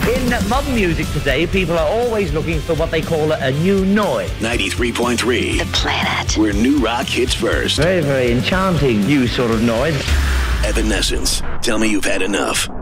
In modern music today, people are always looking for what they call a new noise. 93.3. The Planet. Where new rock hits first. Very, very enchanting new sort of noise. Evanescence. Tell me you've had enough.